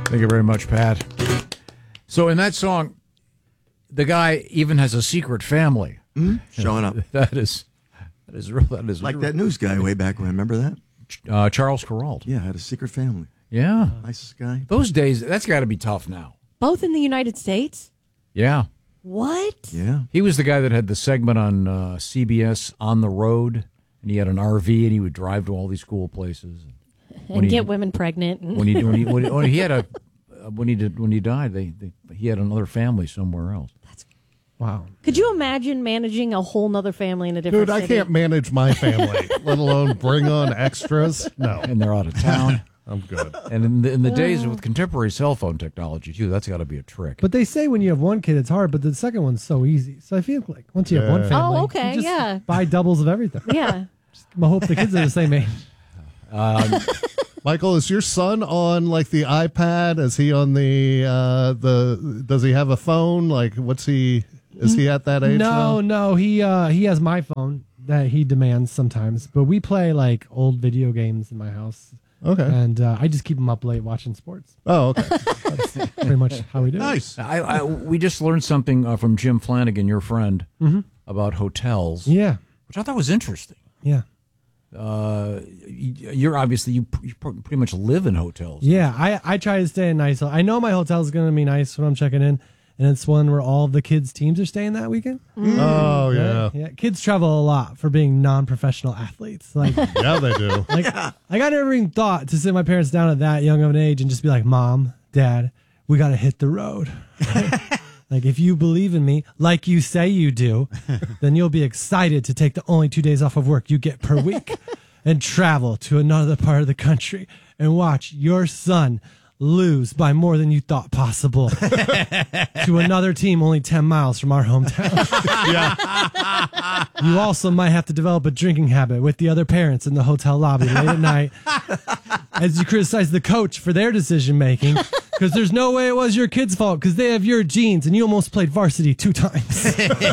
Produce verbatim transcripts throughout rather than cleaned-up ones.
Thank you very much, Pat. So in that song, the guy even has a secret family. Mm-hmm. Showing up. That is, that is real. That is like real. that news guy way back when. Remember that? Uh, Charles Kuralt. Yeah, had a secret family. Yeah. Nicest guy. Those days, that's got to be tough now. Both in the United States? Yeah. What? Yeah. He was the guy that had the segment on uh, C B S On the Road, and he had an R V, and he would drive to all these cool places. And he, get women pregnant. When he when he, when he, when he had a when he did when he died, they, they he had another family somewhere else. That's wow. Could you imagine managing a whole nother family in a different Dude, I city? can't manage my family, let alone bring on extras. No. And they're out of town. I'm good. And in the, in the days with contemporary cell phone technology, too, that's got to be a trick. But they say when you have one kid, it's hard, but the second one's so easy. So I feel like once you have one Yeah. family, Oh, okay, you just yeah. buy doubles of everything. Yeah. I hope the kids are the same age. Um, Michael, is your son on like the iPad? Is he on the uh, the? Does he have a phone? Like, what's he? Is he at that age? No, now? no, he uh, he has my phone that he demands sometimes, but we play like old video games in my house. Okay. And uh, I just keep him up late watching sports. Oh, okay. That's pretty much how we do it. Nice. I, I, we just learned something uh, from Jim Flanagan, your friend, mm-hmm. about hotels. Yeah. Which I thought was interesting. Yeah. Uh, you're obviously, you, you pretty much live in hotels. Yeah, I, I try to stay in nice. I know my hotel is going to be nice when I'm checking in, and it's one where all the kids' teams are staying that weekend. Mm. Oh, yeah. yeah. Kids travel a lot for being non-professional athletes. Like, yeah, they do. Like, like I never even thought to sit my parents down at that young of an age and just be like, Mom, Dad, we got to hit the road. Like, if you believe in me, like you say you do, then you'll be excited to take the only two days off of work you get per week and travel to another part of the country and watch your son lose by more than you thought possible to another team only ten miles from our hometown. Yeah. You also might have to develop a drinking habit with the other parents in the hotel lobby late at night as you criticize the coach for their decision making, because there's no way it was your kid's fault because they have your genes and you almost played varsity two times.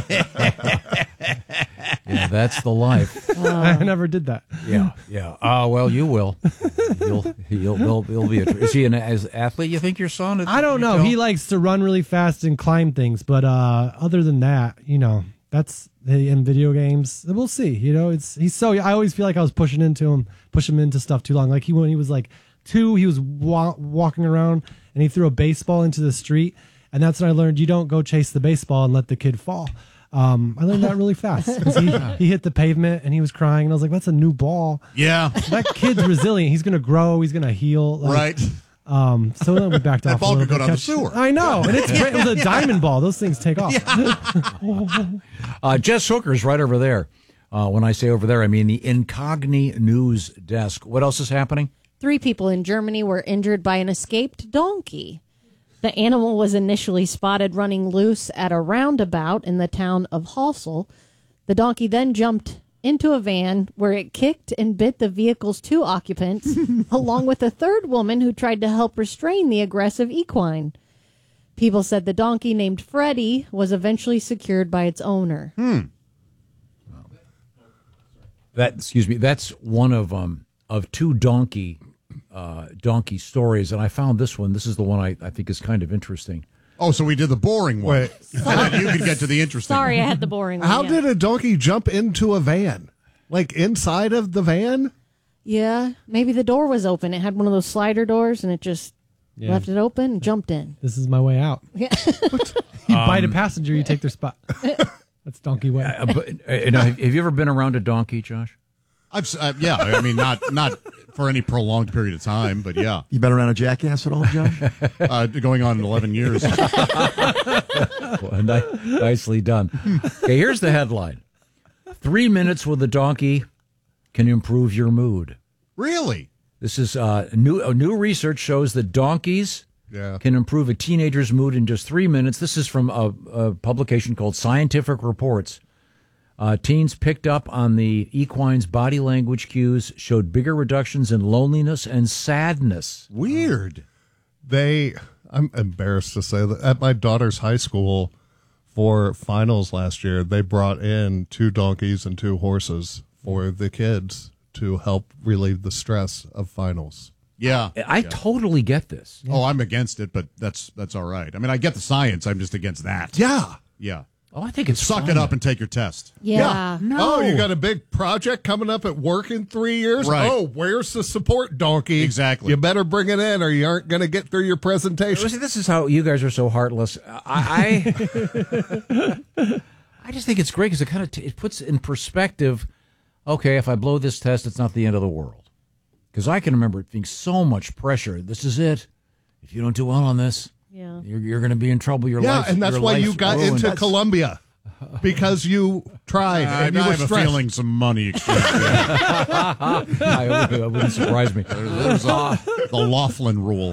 Yeah, that's the life. Uh, I never did that. Yeah, yeah. Uh, well, you will. You'll, you'll, you'll, you'll be a, is he an as athlete, you think, your son? I don't know. He likes to run really fast and climb things, but uh, other than that, you know, that's in video games. We'll see. You know, it's he's so. I always feel like I was pushing into him, push him into stuff too long. Like he when he was like two, he was wa- walking around and he threw a baseball into the street, and that's when I learned you don't go chase the baseball and let the kid fall. Um, I learned that really fast because he, he hit the pavement and he was crying, and I was like, "That's a new ball." Yeah, that kid's resilient. He's gonna grow. He's gonna heal. Like, right. Um, so then we backed that off. That ball a could go bit, down catch, the sewer. I know, and it's it was a diamond ball. Those things take off. Yeah. uh, Jess Hooker's right over there. Uh, when I say over there, I mean the Incogni News Desk. What else is happening? Three people in Germany were injured by an escaped donkey. The animal was initially spotted running loose at a roundabout in the town of Hossel. The donkey then jumped into a van where it kicked and bit the vehicle's two occupants, along with a third woman who tried to help restrain the aggressive equine. People said the donkey, named Freddie, was eventually secured by its owner. Hmm. That excuse me. That's one of um of two donkey uh, donkey stories, and I found this one. This is the one I, I think is kind of interesting. Oh, so we did the boring one. Wait. And then you could get to the interesting Sorry, one. I had the boring one. How yeah. did a donkey jump into a van? Like inside of the van? Yeah, maybe the door was open. It had one of those slider doors, and it just Yeah. left it open and jumped in. This is my way out. Yeah. You bite a Um, passenger, you take their spot. That's donkey way. Uh, but, uh, you know, have, have you ever been around a donkey, Josh? I've, s- uh, yeah, I mean, not not for any prolonged period of time, but yeah. You been around a jackass at all, Josh? Uh, going on eleven years. Well, ni- nicely done. Okay, here's the headline. Three minutes with a donkey can improve your mood. Really? This is uh, new. Uh, new research shows that donkeys Yeah. can improve a teenager's mood in just three minutes. This is from a, a publication called Scientific Reports. Uh, teens picked up on the equine's body language cues, showed bigger reductions in loneliness and sadness. Weird. They, I'm embarrassed to say that at my daughter's high school for finals last year, they brought in two donkeys and two horses for the kids to help relieve the stress of finals. Yeah. I yeah. totally get this. Oh, I'm against it, but that's that's all right. I mean, I get the science. I'm just against that. Yeah. Yeah. Oh, I think it's Suck fun. it up and take your test. Yeah. No. Oh, you got a big project coming up at work in three years? Right. Oh, where's the support donkey? Exactly. You better bring it in or you aren't going to get through your presentation. See, this is how you guys are so heartless. I I, I just think it's great because it kind of t- it puts in perspective. Okay, if I blow this test, it's not the end of the world. Because I can remember it being so much pressure. This is it. If you don't do well on this, Yeah. you're, you're going to be in trouble. Your Yeah, life, and that's your why you life's got ruined. into That's- Columbia. Because you tried I, and you I were have a stressed. feeling some money exchange. I, it wouldn't surprise me. There's a, the Laughlin rule.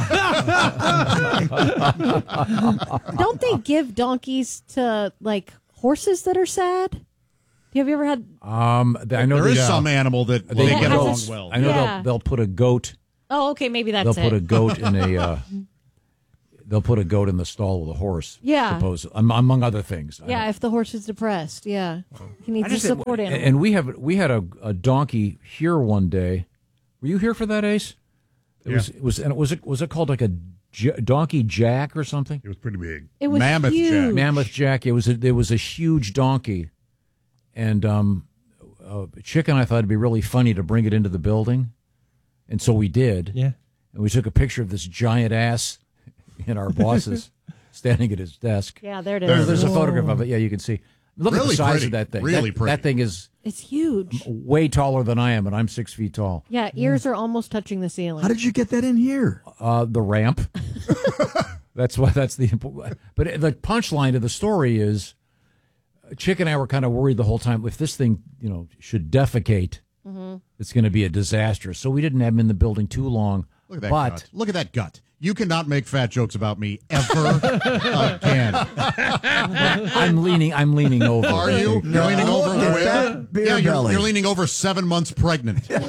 Don't they give donkeys to like horses that are sad? Have you ever had? Um, I know There they, is some animal that they they Yeah, get has along its- well. I know Yeah. they'll they'll put a goat. Oh, okay, maybe that's They'll put it. a goat in a. Uh, they'll put a goat in the stall with a horse. Yeah. Suppose um, among other things. I Yeah, don't- if the horse is depressed, yeah, he I needs a just- support and- animal. And we have we had a, a donkey here one day. Were you here for that, Ace? It was it was and it was it was it called like a j- donkey jack or something? It was pretty big. It was Mammoth huge. Jack. Mammoth jack. It was a, there was a huge donkey, and um, uh, Chick and I thought it'd be really funny to bring it into the building, and so we did. Yeah. And we took a picture of this giant ass in our boss's standing at his desk. Yeah, there it is. There's, there's a photograph of it. Yeah, you can see. Look at Really the size pretty. of that thing. Really that, pretty. That thing is It's huge. way taller than I am, and I'm six feet tall. Yeah, ears are almost touching the ceiling. How did you get that in here? Uh, the ramp. That's why. That's the. But the punchline of the story is, Chick and I were kind of worried the whole time. If this thing, you know, should defecate, it's going to be a disaster. So we didn't have him in the building too long. Look at that but gut. Look at that gut. You cannot make fat jokes about me ever again. I'm leaning. I'm leaning over. Are you? okay? You're leaning over Look at where? that beer yeah, you're, belly. you're leaning over seven months pregnant. He's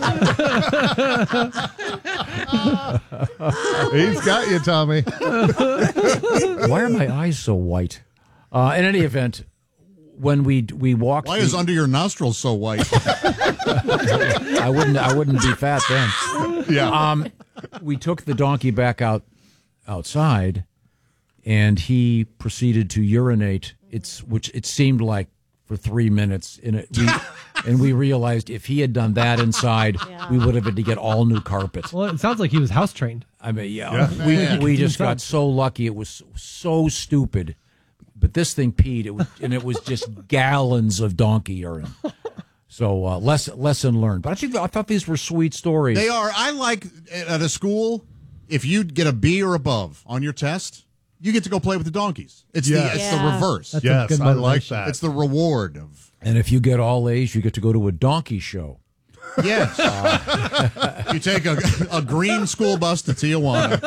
got you, Tommy. Why are my eyes so white? Uh, in any event, when we we walked, Why the- is under your nostrils so white? I wouldn't. I wouldn't be fat then. Yeah. Um, we took the donkey back out outside, and he proceeded to urinate. It's which it seemed like for three minutes. In it, we, and we realized if he had done that inside, we would have had to get all new carpet. Well, it sounds like he was house trained. I mean, yeah, we we just got so lucky. It was so stupid, but this thing peed. It was, and it was just gallons of donkey urine. So uh, lesson lesson learned. But I think I thought these were sweet stories. They are. I like at a school, if you get a B or above on your test, you get to go play with the donkeys. It's Yes. the it's the Yeah. reverse. That's a Yes, good I like motivation. that. It's the reward of And if you get all A's, you get to go to a donkey show. yes. You take a, a green school bus to Tijuana.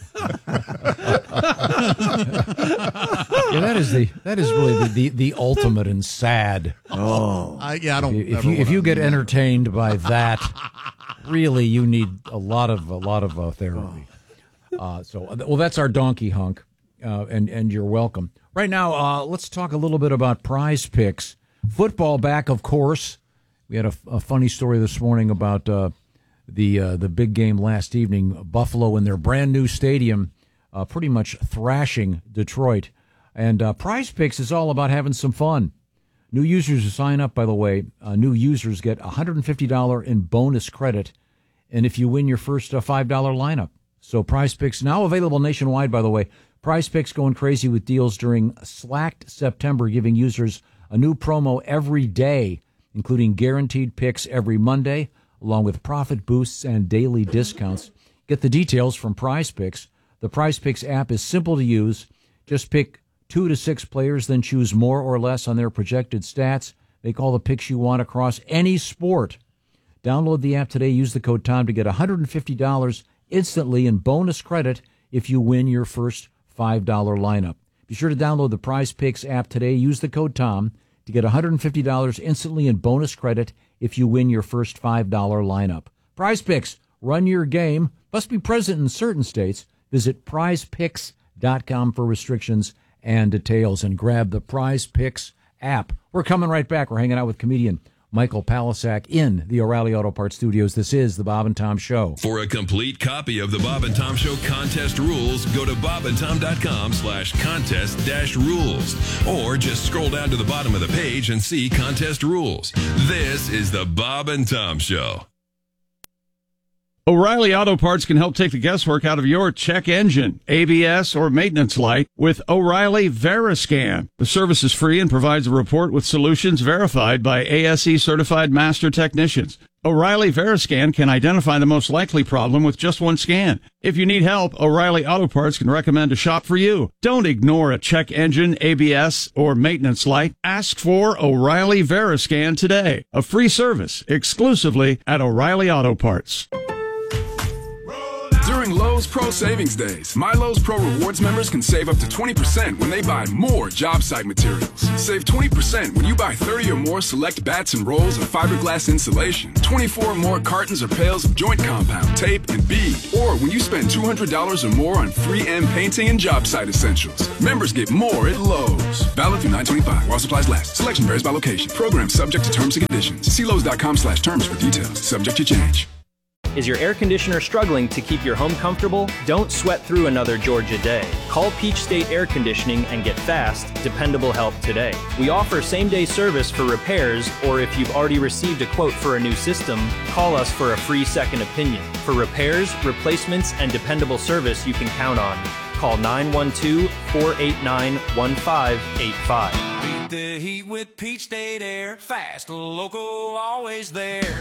Yeah, that is the that is really the, the, the ultimate in sad. Oh, I, yeah, I don't. If ever you if wanna- you get entertained by that, really you need a lot of a lot of uh, therapy. Uh, so well, that's our donkey hunk, uh, and and you're welcome. Right now, uh, let's talk a little bit about Prize Picks. Football back, of course. We had a, a funny story this morning about uh, the uh, the big game last evening. Buffalo in their brand new stadium, uh, pretty much thrashing Detroit. And uh, Prize Picks is all about having some fun. New users who sign up, by the way, uh, new users get one hundred fifty dollars in bonus credit, and if you win your first uh, five dollar lineup. So Prize Picks now available nationwide, by the way. Prize Picks going crazy with deals during Slacked September, giving users a new promo every day, including guaranteed picks every Monday, along with profit boosts and daily discounts. Get the details from Prize Picks. The Prize Picks app is simple to use. Just pick two to six players, then choose more or less on their projected stats. Make all the picks you want across any sport. Download the app today. Use the code TOM to get one hundred fifty dollars instantly in bonus credit if you win your first five dollar lineup. Be sure to download the Prize Picks app today. Use the code TOM to get one hundred fifty dollars instantly in bonus credit if you win your first five dollar lineup. Prize Picks, run your game. Must be present in certain states. Visit prize picks dot com for restrictions and details, and grab the Prize Picks app. We're coming right back. We're hanging out with comedian Michael Palisak in the O'Reilly Auto Parts studios. This is the Bob and Tom Show. For a complete copy of the Bob and Tom Show contest rules, go to bobandtom.com slash contest dash rules. Or just scroll down to the bottom of the page and see contest rules. This is the Bob and Tom Show. O'Reilly Auto Parts can help take the guesswork out of your check engine, A B S, or maintenance light with O'Reilly Veriscan. The service is free and provides a report with solutions verified by A S E certified master technicians. O'Reilly Veriscan can identify the most likely problem with just one scan. If you need help, O'Reilly Auto Parts can recommend a shop for you. Don't ignore a check engine, A B S, or maintenance light. Ask for O'Reilly Veriscan today. A free service exclusively at O'Reilly Auto Parts. During Lowe's Pro Savings Days, My Lowe's Pro Rewards members can save up to twenty percent when they buy more job site materials. Save twenty percent when you buy thirty or more select bats and rolls of fiberglass insulation, twenty-four or more cartons or pails of joint compound, tape, and bead, or when you spend two hundred dollars or more on three M painting and job site essentials. Members get more at Lowe's. Valid through nine twenty-five while supplies last. Selection varies by location. Program subject to terms and conditions. See Lowe's.com slash terms for details. Subject to change. Is your air conditioner struggling to keep your home comfortable? Don't sweat through another Georgia day. Call Peach State Air Conditioning and get fast, dependable help today. We offer same-day service for repairs, or if you've already received a quote for a new system, call us for a free second opinion. For repairs, replacements, and dependable service you can count on. Call nine one two, four eight nine, one five eight five. Beat the heat with Peach State Air. Fast, local, always there.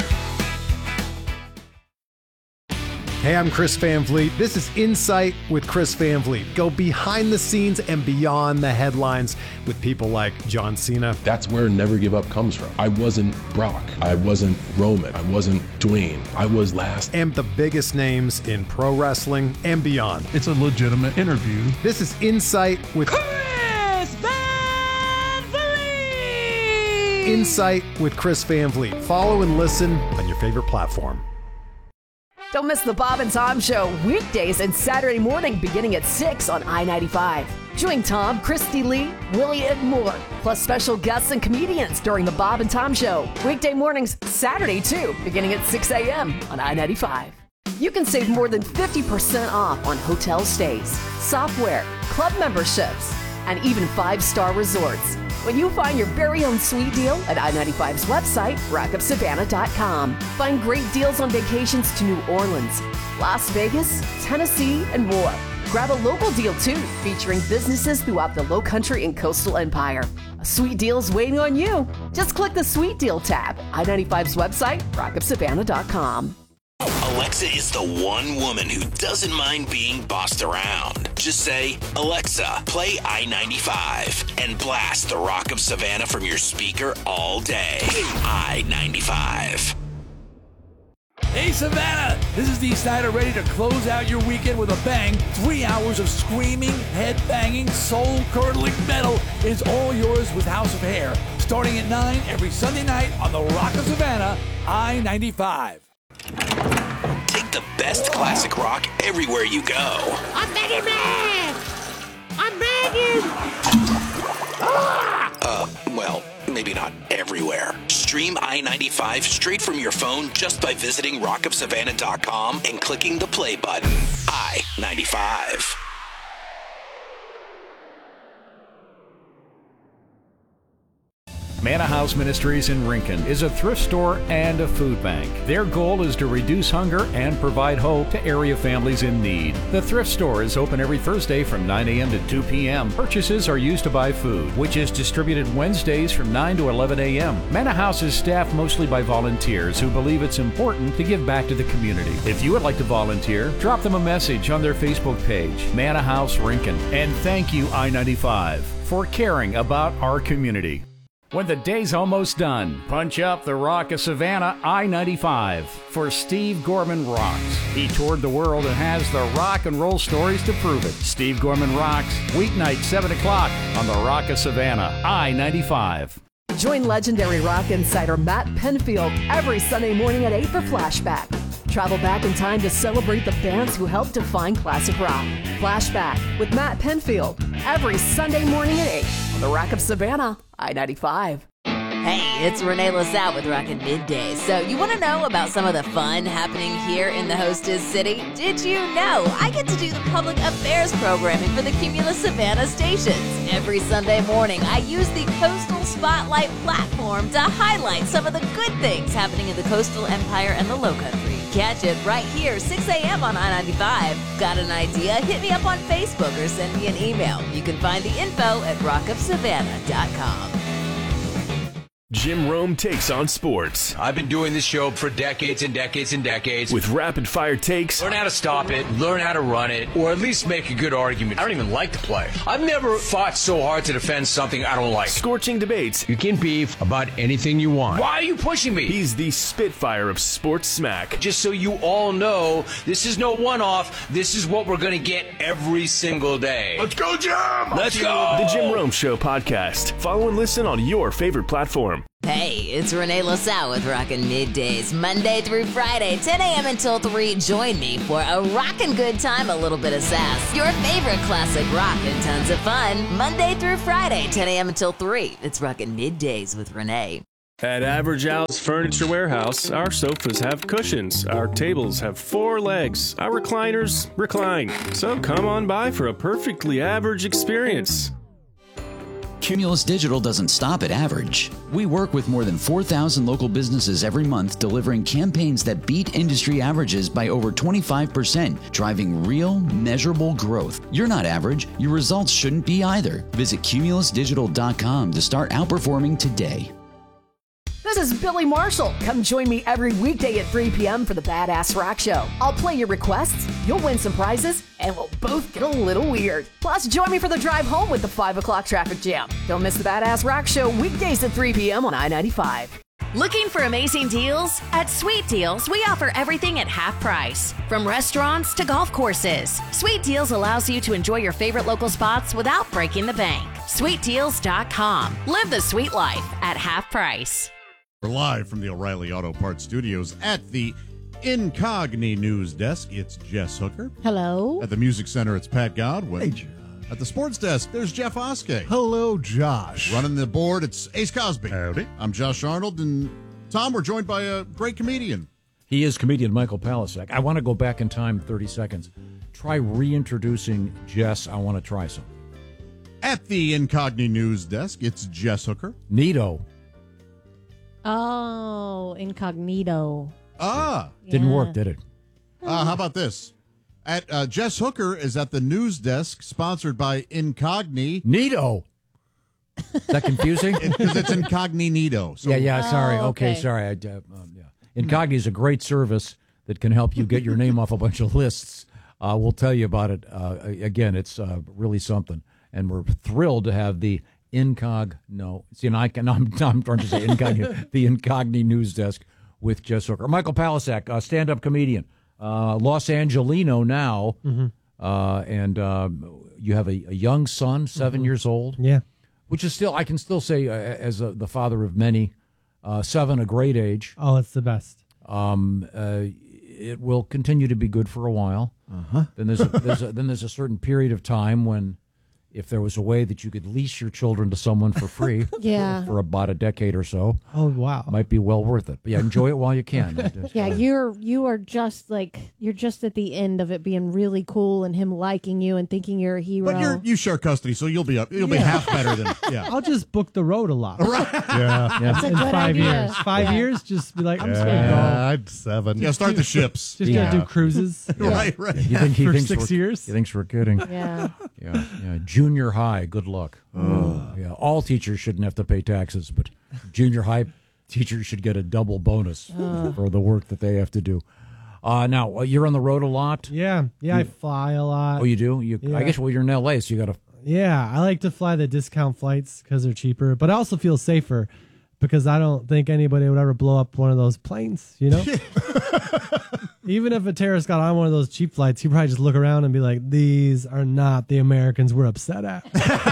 Hey, I'm Chris Van Vliet. This is Insight with Chris Van Vliet. Go behind the scenes and beyond the headlines with people like John Cena. That's where Never Give Up comes from. I wasn't Brock. I wasn't Roman. I wasn't Dwayne. I was last. And the biggest names in pro wrestling and beyond. It's a legitimate interview. This is Insight with Chris Van Vliet! Insight with Chris Van Vliet. Follow and listen on your favorite platform. Don't miss the Bob and Tom Show weekdays and Saturday morning beginning at six on I ninety-five. Join Tom, Christy Lee, Willie, and more, plus special guests and comedians during the Bob and Tom Show. Weekday mornings, Saturday too, beginning at six a.m. on I ninety-five. You can save more than fifty percent off on hotel stays, software, club memberships, and even five-star resorts when you find your very own sweet deal at I ninety-five's website, rock up savannah dot com. Find great deals on vacations to New Orleans, Las Vegas, Tennessee, and more. Grab a local deal too, featuring businesses throughout the Low Country and Coastal Empire. A sweet deal is waiting on you. Just click the Sweet Deal tab, I ninety-five's website, rock up savannah dot com. Alexa is the one woman who doesn't mind being bossed around. Just say, Alexa, play I ninety-five, and blast the Rock of Savannah from your speaker all day. I ninety-five. Hey, Savannah! This is Dee Snider, ready to close out your weekend with a bang. Three hours of screaming, head-banging, soul-curdling metal is all yours with House of Hair. Starting at nine every Sunday night on the Rock of Savannah, I ninety-five. Take the best classic rock everywhere you go. I'm begging, man! I'm begging! Ah! Uh, well, maybe not everywhere. Stream I ninety-five straight from your phone just by visiting rock of savannah dot com and clicking the play button. I ninety-five. Manna House Ministries in Rincon is a thrift store and a food bank. Their goal is to reduce hunger and provide hope to area families in need. The thrift store is open every Thursday from nine a.m. to two p.m. Purchases are used to buy food, which is distributed Wednesdays from nine to eleven a.m. Manna House is staffed mostly by volunteers who believe it's important to give back to the community. If you would like to volunteer, drop them a message on their Facebook page, Manna House Rincon. And thank you, I ninety-five, for caring about our community. When the day's almost done, punch up the Rock of Savannah I ninety-five for Steve Gorman Rocks. He toured the world and has the rock and roll stories to prove it. Steve Gorman Rocks, weeknight seven o'clock on the Rock of Savannah I ninety-five. Join legendary rock insider Matt Penfield every Sunday morning at eight for Flashback. Travel back in time to celebrate the bands who helped define classic rock. Flashback with Matt Penfield every Sunday morning at eight on the Rock of Savannah I ninety-five. Hey, it's Renee LaSalle with Rockin' Middays. So you want to know about some of the fun happening here in the hostess city? Did you know I get to do the public affairs programming for the Cumulus Savannah stations? Every Sunday morning, I use the Coastal Spotlight platform to highlight some of the good things happening in the coastal empire and the Lowcountry. Catch it right here, six a.m. on I ninety-five. Got an idea? Hit me up on Facebook or send me an email. You can find the info at rock of savannah dot com. Jim Rome takes on sports. I've been doing this show for decades and decades and decades. With rapid fire takes. Learn how to stop it, learn how to run it, or at least make a good argument. I don't even like to play. I've never fought so hard to defend something I don't like. Scorching debates. You can beef about anything you want. Why are you pushing me? He's the Spitfire of sports smack. Just so you all know, this is no one-off. This is what we're going to get every single day. Let's go, Jim! Let's go! The Jim Rome Show podcast. Follow and listen on your favorite platform. Hey, it's Renee LaSalle with Rockin' Middays, Monday through Friday, ten a.m. until three. Join me for a rockin' good time, a little bit of sass. Your favorite classic rock and tons of fun. Monday through Friday, ten a.m. until three. It's Rockin' Middays with Renee. At Average Al's Furniture Warehouse, our sofas have cushions, our tables have four legs, our recliners recline. So come on by for a perfectly average experience. Cumulus Digital doesn't stop at average. We work with more than four thousand local businesses every month, delivering campaigns that beat industry averages by over twenty-five percent, driving real, measurable growth. You're not average. Your results shouldn't be either. Visit cumulus digital dot com to start outperforming today. This is Billy Marshall. Come join me every weekday at three p.m. for the Badass Rock Show. I'll play your requests, you'll win some prizes, and we'll both get a little weird. Plus, join me for the drive home with the five o'clock traffic jam. Don't miss the Badass Rock Show weekdays at three p.m. on I ninety-five. Looking for amazing deals? At Sweet Deals, we offer everything at half price. From restaurants to golf courses, Sweet Deals allows you to enjoy your favorite local spots without breaking the bank. sweet deals dot com. Live the sweet life at half price. We're live from the O'Reilly Auto Parts Studios at the Incogni News Desk. It's Jess Hooker. Hello. At the Music Center, it's Pat Godwin. Hey, Josh. At the Sports Desk, there's Jeff Oskey. Hello, Josh. Running the board, it's Ace Cosby. Howdy. I'm Josh Arnold, and Tom, we're joined by a great comedian. He is comedian Michael Palasek. I want to go back in time thirty seconds. Try reintroducing Jess. I want to try some. At the Incogni News Desk, it's Jess Hooker. Neato. Oh, incognito. Ah. Didn't Yeah. work, did it? Uh, how about this? At uh, Jess Hooker is at the news desk, sponsored by Incogni. Neato. Is that confusing? Because it's incognito. So yeah, yeah, sorry. Oh, okay. okay. sorry. I, uh, um, yeah. Incogni is a great service that can help you get your name off a bunch of lists. Uh, we'll tell you about it. Uh, again, it's uh, really something. And we're thrilled to have the Incog, no, see, and I can, no, I'm, I'm trying to say Incogni, the Incogni News Desk with Jess Hooker. Michael Palasek, uh, stand-up comedian, uh, Los Angelino now, Mm-hmm. uh, and uh, you have a, a young son, seven Mm-hmm. years old. Yeah. Which is still, I can still say, uh, as a, the father of many, uh, seven, a great age. Oh, it's the best. Um, uh, it will continue to be good for a while. Uh-huh. Then there's a, there's a, then there's a certain period of time when, if there was a way that you could lease your children to someone for free, Yeah. for, for about a decade or so, Oh, wow. might be well worth it. But yeah, enjoy it while you can. Just, Yeah, uh, you're you are just like you're just at the end of it being really cool and him liking you and thinking you're a hero. But you're, you share custody, so you'll be up. You'll be Yeah. half better than yeah. I'll just book the road a lot. Right. Yeah. yeah. In a good five idea. years. Five Yeah. years, just be like, I'm just Yeah, going to I'd seven. Yeah, start the ships. go. Just Yeah. going to do cruises. Right, right. You think he For thinks six we're, years? He thinks we're kidding. yeah. Yeah, yeah. Junior high, good luck. Oh. Yeah, all teachers shouldn't have to pay taxes, but junior high teachers should get a double bonus for the work that they have to do. Uh, now, uh, you're on the road a lot. Yeah. Yeah, I fly a lot. Oh, you do? You, Yeah. I guess, well, you're in L A, so you got to... Yeah, I like to fly the discount flights because they're cheaper, but I also feel safer because I don't think anybody would ever blow up one of those planes, you know? Even if a terrorist got on one of those cheap flights, he'd probably just look around and be like, these are not the Americans we're upset at.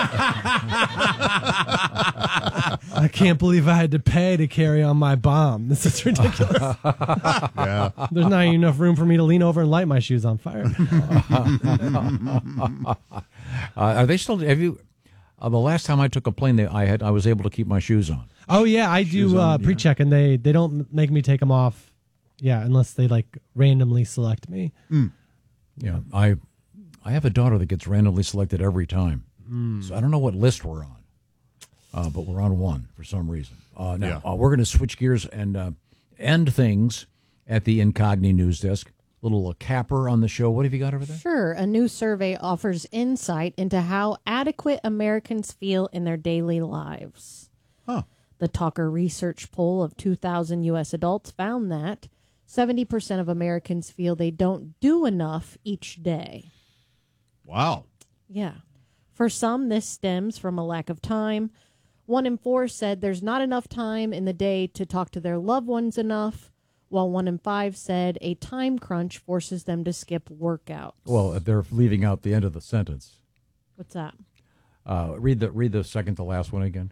I can't believe I had to pay to carry on my bomb. This is ridiculous. Yeah. There's not even enough room for me to lean over and light my shoes on fire. uh, are they still... Have you... Uh, the last time I took a plane, they, I had I was able to keep my shoes on. Oh yeah, I Shoes do uh, on, yeah. pre-check, and they they don't make me take them off. Yeah, unless they like randomly select me. Mm. Yeah, I I have a daughter that gets randomly selected every time. Mm. So I don't know what list we're on, uh, but we're on one for some reason. Uh, now Yeah. uh, we're going to switch gears and uh, end things at the Incogni news desk. Little uh, capper on the show. What have you got over there? Sure. A new survey offers insight into how adequate Americans feel in their daily lives. Huh. The Talker Research poll of two thousand U S adults found that seventy percent of Americans feel they don't do enough each day. Wow. Yeah. For some, this stems from a lack of time. One in four said there's not enough time in the day to talk to their loved ones enough, while one in five said a time crunch forces them to skip workouts. Well, they're leaving out the end of the sentence. What's that? Uh, read the read the second to last one again.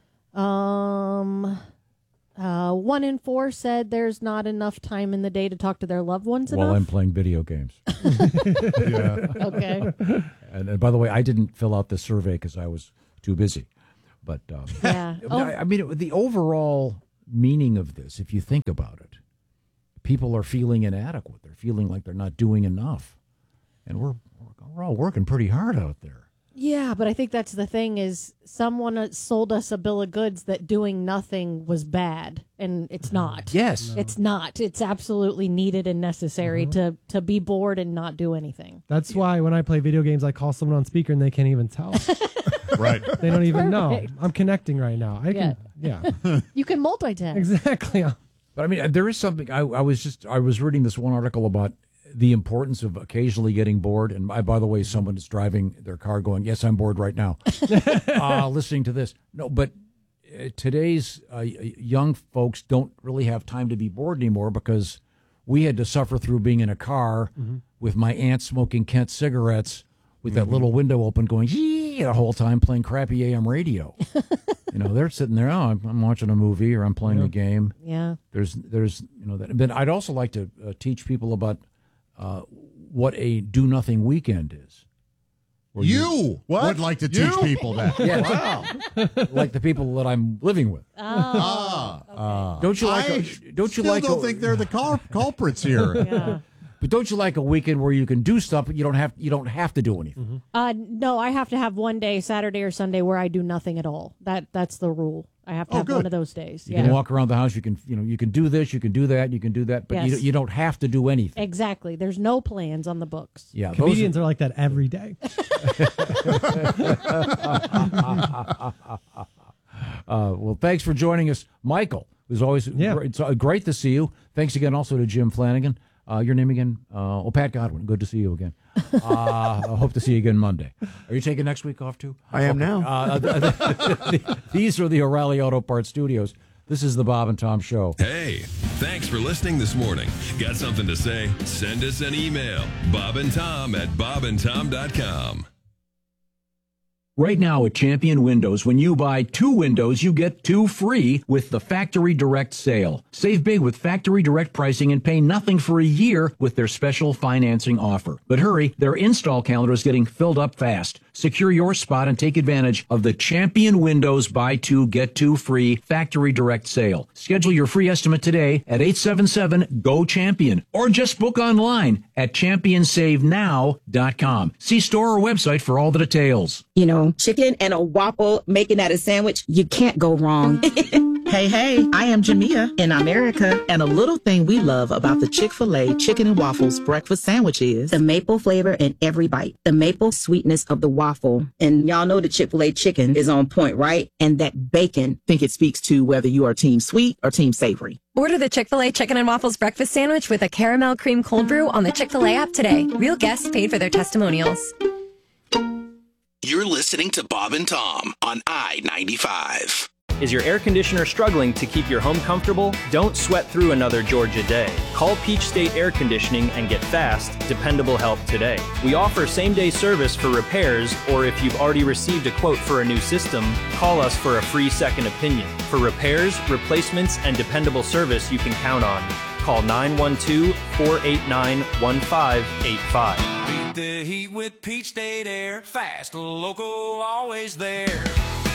Um, uh, one in four said there's not enough time in the day to talk to their loved ones While enough. I'm playing video games. Yeah. Okay. And, and by the way, I didn't fill out the survey because I was too busy. But um, Yeah. Oh. I, I mean, it, the overall meaning of this, if you think about it, people are feeling inadequate. They're feeling like they're not doing enough, and we're we're all working pretty hard out there. Yeah, but I think that's the thing is someone sold us a bill of goods that doing nothing was bad, and it's not. Yes. No. It's not. It's absolutely needed and necessary to, to be bored and not do anything. That's why when I play video games, I call someone on speaker and they can't even tell. Right. They don't even know. Perfect. I'm connecting right now. I can. Yeah. You can multitask. Exactly. But I mean, there is something. I, I was just I was reading this one article about the importance of occasionally getting bored. And I, by the way, someone is driving their car going, yes, I'm bored right now, uh, listening to this. No, but uh, today's uh, young folks don't really have time to be bored anymore because we had to suffer through being in a car Mm-hmm. with my aunt smoking Kent cigarettes with that little window open going, yee, the whole time playing crappy A M radio. You know, they're sitting there, oh, I'm, I'm watching a movie or I'm playing Yeah. a game. Yeah. There's, there's, you know, that. But I'd also like to uh, teach people about uh, what a do-nothing weekend is. Where You would like to teach You? people that. Yes. Wow. Like the people that I'm living with. Oh. Uh, don't you like? I A, don't you still like? don't a, think they're the cul- culprits here. Yeah. But don't you like a weekend where you can do stuff, but you don't have you don't have to do anything? Uh, no, I have to have one day, Saturday or Sunday, where I do nothing at all. That That's the rule. I have to Oh, have good. one of those days. You yeah. can walk around the house. You can you know you can do this. You can do that. You can do that. But you Yes. you don't have to do anything. Exactly. There's no plans on the books. Yeah, those Comedians are, like that every day. uh, well, thanks for joining us, Michael. It was always Yeah. great, it's uh, great to see you. Thanks again also to Jim Flanagan. Uh, your name again? Uh, oh, Pat Godwin. Good to see you again. Uh, I hope to see you again Monday. Are you taking next week off too? I am Okay. now. Uh, th- th- th- these are the O'Reilly Auto Parts Studios. This is the Bob and Tom Show. Hey, thanks for listening this morning. Got something to say? Send us an email. Bob and Tom at bob and tom dot com. Right now at Champion Windows, when you buy two windows, you get two free with the Factory Direct sale. Save big with Factory Direct pricing and pay nothing for a year with their special financing offer. But hurry, their install calendar is getting filled up fast. Secure your spot and take advantage of the Champion Windows buy two, get two free Factory Direct sale. Schedule your free estimate today at eight seven seven, G O CHAMPION or just book online at champion save now dot com. See store or website for all the details. You know, chicken and a waffle, making that a sandwich, you can't go wrong. Hey, hey, I am Jamia in America, and a little thing we love about the Chick-fil-A Chicken and Waffles breakfast sandwich is the maple flavor in every bite, the maple sweetness of the waffle. And y'all know the Chick-fil-A chicken is on point, right? And that bacon. think it speaks to whether you are team sweet or team savory. Order the Chick-fil-A Chicken and Waffles breakfast sandwich with a caramel cream cold brew on the Chick-fil-A app today. Real guests paid for their testimonials. You're listening to Bob and Tom on I ninety-five. Is your air conditioner struggling to keep your home comfortable? Don't sweat through another Georgia day. Call Peach State Air Conditioning and get fast, dependable help today. We offer same-day service for repairs, or if you've already received a quote for a new system, call us for a free second opinion. For repairs, replacements, and dependable service you can count on. Call nine one two, four eight nine, one five eight five. Beat the heat with Peach State Air. Fast, local, always there.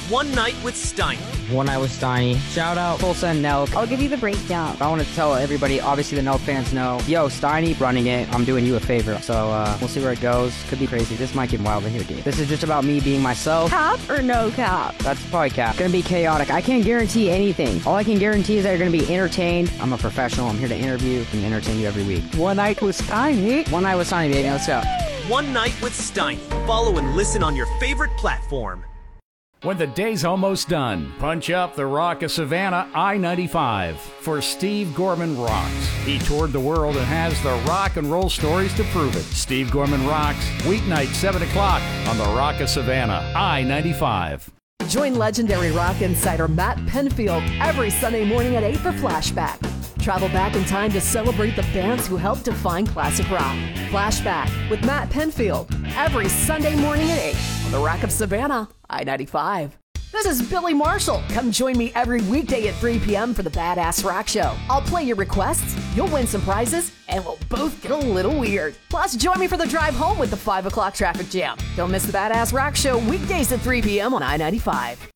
One Night with Steiny. One Night with Steiny. Shout out Tulsa and Nelk. I'll give you the breakdown. I want to tell everybody, obviously the Nelk fans know, yo, Steiny running it, I'm doing you a favor. So uh, we'll see where it goes. Could be crazy. This might get wild in here, dude. This is just about me being myself. Cap or no cap? That's probably cap. Gonna be chaotic. I can't guarantee anything. All I can guarantee is that you're gonna be entertained. I'm a professional. I'm here to interview and entertain you every week. One Night with Steiny. One Night with Steiny, baby. Let's go. One Night with Steiny. Follow and listen on your favorite platform. When the day's almost done, punch up the Rock of Savannah I ninety-five for Steve Gorman Rocks. He toured the world and has the rock and roll stories to prove it. Steve Gorman Rocks, weeknight seven o'clock on the Rock of Savannah I ninety-five. Join legendary rock insider Matt Penfield every Sunday morning at eight for Flashback. Travel back in time to celebrate the bands who helped define classic rock. Flashback with Matt Penfield every Sunday morning at eight on the Rock of Savannah I ninety-five. This is Billy Marshall. Come join me every weekday at three p.m. for the Badass Rock Show. I'll play your requests, you'll win some prizes, and we'll both get a little weird. Plus, join me for the drive home with the five o'clock traffic jam. Don't miss the Badass Rock Show weekdays at three p.m. on I ninety-five.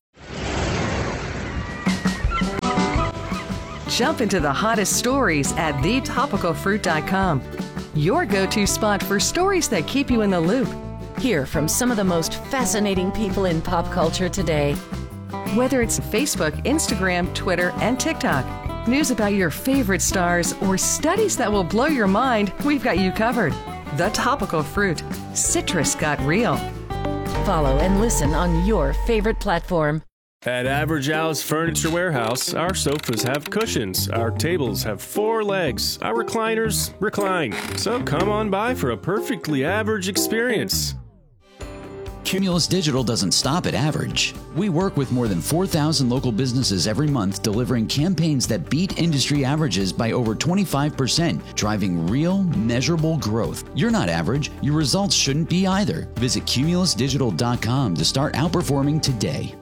Jump into the hottest stories at the topical fruit dot com. Your go-to spot for stories that keep you in the loop. Hear from some of the most fascinating people in pop culture today. Whether it's Facebook, Instagram, Twitter, and TikTok, news about your favorite stars, or studies that will blow your mind, we've got you covered. The Topical Fruit. Citrus got real. Follow and listen on your favorite platform. At Average Al's Furniture Warehouse, our sofas have cushions, our tables have four legs, our recliners recline. So come on by for a perfectly average experience. Cumulus Digital doesn't stop at average. We work with more than four thousand local businesses every month, delivering campaigns that beat industry averages by over twenty-five percent, driving real, measurable growth. You're not average. Your results shouldn't be either. Visit cumulus digital dot com to start outperforming today.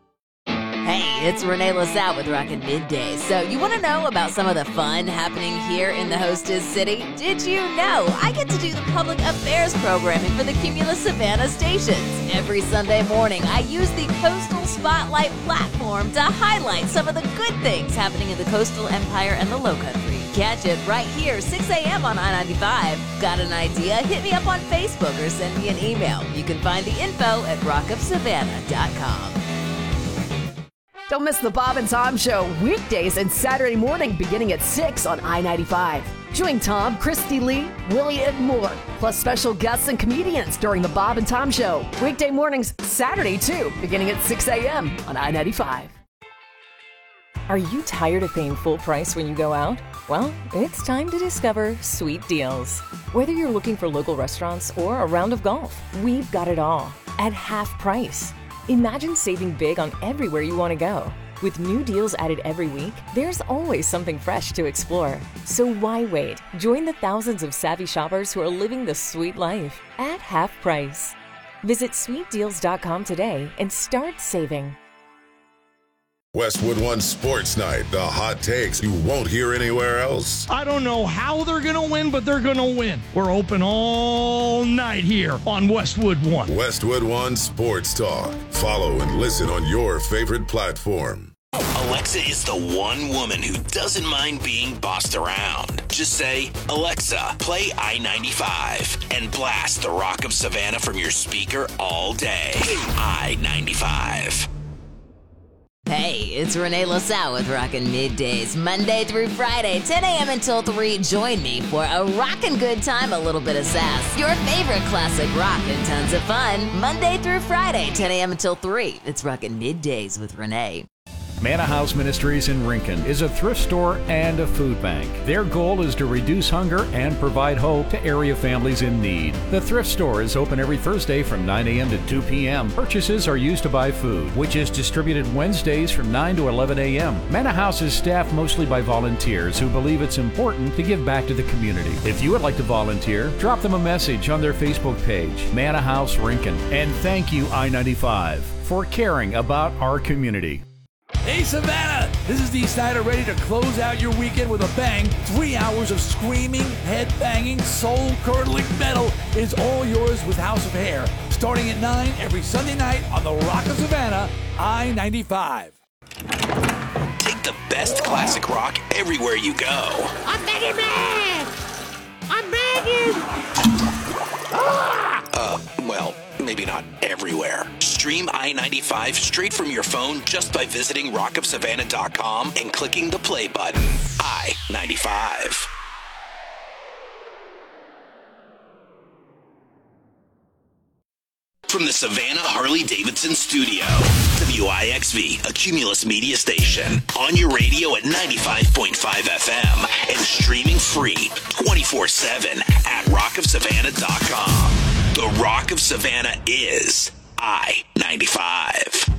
Hey, it's Renee LaSalle with Rockin' Midday. So you want to know about some of the fun happening here in the hostess city? Did you know I get to do the public affairs programming for the Cumulus Savannah stations? Every Sunday morning, I use the Coastal Spotlight platform to highlight some of the good things happening in the coastal empire and the Lowcountry. Catch it right here, six a.m. on I ninety-five. Got an idea? Hit me up on Facebook or send me an email. You can find the info at rock of savannah dot com. Don't miss the Bob and Tom Show weekdays and Saturday morning beginning at six on I ninety-five. Join Tom, Christy Lee, Willie, and more, plus special guests and comedians during the Bob and Tom Show. Weekday mornings, Saturday too, beginning at six a.m. on I ninety-five. Are you tired of paying full price when you go out? Well, it's time to discover Sweet Deals. Whether you're looking for local restaurants or a round of golf, we've got it all at half price. Imagine saving big on everywhere you want to go. With new deals added every week, there's always something fresh to explore. So why wait? Join the thousands of savvy shoppers who are living the sweet life at half price. Visit sweet deals dot com today and start saving. Westwood One Sports Night, the hot takes you won't hear anywhere else. I don't know how they're going to win, but they're going to win. We're open all night here on Westwood One. Westwood One Sports Talk. Follow and listen on your favorite platform. Alexa is the one woman who doesn't mind being bossed around. Just say, Alexa, play I ninety-five, and blast the Rock of Savannah from your speaker all day. I ninety-five. Hey, it's Renee LaSalle with Rockin' Middays, Monday through Friday, ten a.m. until three. Join me for a rockin' good time, a little bit of sass, your favorite classic rock, and tons of fun. Monday through Friday, ten a.m. until three. It's Rockin' Middays with Renee. Manna House Ministries in Rincon is a thrift store and a food bank. Their goal is to reduce hunger and provide hope to area families in need. The thrift store is open every Thursday from nine a.m. to two p.m. Purchases are used to buy food, which is distributed Wednesdays from nine to eleven a.m. Manna House is staffed mostly by volunteers who believe it's important to give back to the community. If you would like to volunteer, drop them a message on their Facebook page, Manna House Rincon. And thank you, I ninety-five, for caring about our community. Hey, Savannah, This is Dee Snider ready to close out your weekend with a bang. Three hours of screaming, head-banging, soul-curdling metal is all yours with House of Hair. Starting at nine every Sunday night on the Rock of Savannah, I ninety-five. Take the best classic rock everywhere you go. I'm begging man! I'm begging! Ah! Uh, well, maybe not everywhere. Stream I ninety-five straight from your phone just by visiting rock of savannah dot com and clicking the play button. I ninety-five. From the Savannah Harley-Davidson studio, W I X V, a Cumulus media station, on your radio at ninety-five point five F M and streaming free twenty-four seven at rock of savannah dot com. The Rock of Savannah is I ninety-five.